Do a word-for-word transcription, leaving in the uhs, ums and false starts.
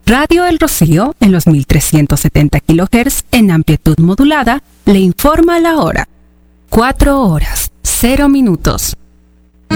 Radio El Rocío, en los mil trescientos setenta kilohertz en amplitud modulada, le informa la hora. Cuatro horas, cero minutos.